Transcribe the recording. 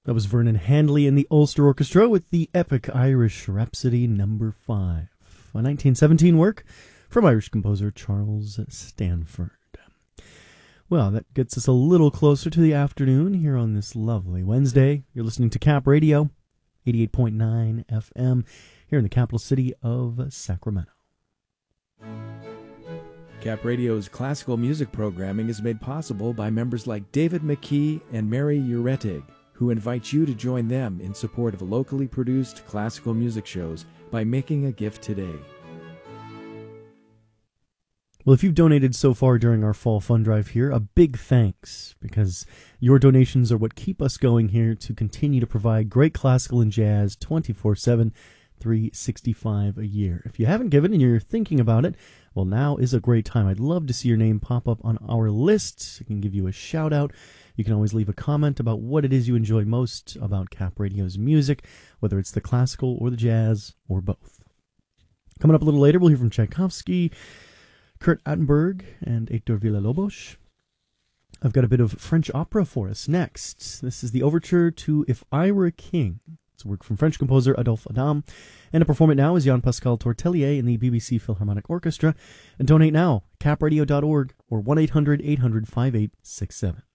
That was Vernon Handley and the Ulster Orchestra with the epic Irish Rhapsody No. 5, a 1917 work from Irish composer Charles Stanford. Well, that gets us a little closer to the afternoon here on this lovely Wednesday. You're listening to Cap Radio, 88.9 FM, here in the capital city of Sacramento. Cap Radio's classical music programming is made possible by members like David McKee and Mary Uretig, who invite you to join them in support of locally produced classical music shows by making a gift today. Well, if you've donated so far during our fall fund drive here, a big thanks, because your donations are what keep us going here to continue to provide great classical and jazz 24/7, 365 a year. If you haven't given and you're thinking about it, well, now is a great time. I'd love to see your name pop up on our list. I can give you a shout out. You can always leave a comment about what it is you enjoy most about Cap Radio's music, whether it's the classical or the jazz or both. Coming up a little later, we'll hear from Tchaikovsky, Kurt Attenberg, and Hector Villa-Lobos. I've got a bit of French opera for us next. This is the overture to If I Were a King. It's a work from French composer Adolphe Adam. And to perform it now is Jean-Pascal Tortelier in the BBC Philharmonic Orchestra. And donate now, capradio.org or 1-800-800-5867.